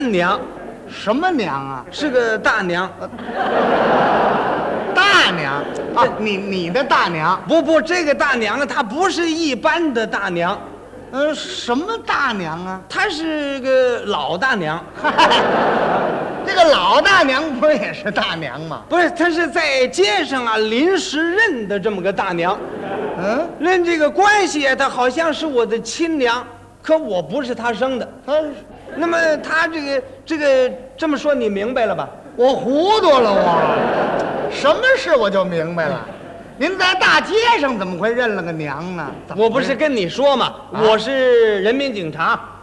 娘， 什么娘啊？ 是个大娘。 大娘啊，你的大娘？ 不，这个大娘啊，她不是一般的大娘， 什么大娘啊？ 她是个老大娘。 这个老大娘不是也是大娘吗？ 不是，她是在街上啊临时认的这么个大娘。论这个关系啊，她好像是我的亲娘，可我不是她生的。那么她这个这么说，你明白了吧？ 我糊涂了，什么事我就明白了。您在大街上怎么会认了个娘呢？ 我不是跟你说嘛，我是人民警察。